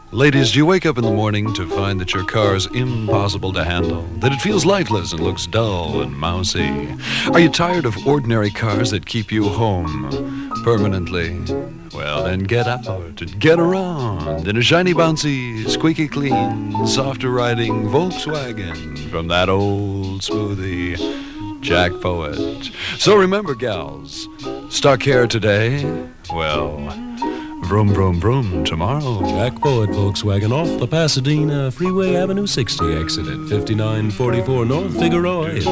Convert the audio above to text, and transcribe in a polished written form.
Ladies, do you wake up in the morning to find that your car is impossible to handle, that it feels lifeless and looks dull and mousy? Are you tired of ordinary cars that keep you home permanently? Well, then get out and get around in a shiny, bouncy, squeaky clean, softer riding Volkswagen from that old smoothie, Jack Poet. So remember, gals, stock hair today, well, vroom, vroom, vroom tomorrow. Jack Poet Volkswagen off the Pasadena Freeway Avenue 60 exit at 5944 North Figueroa.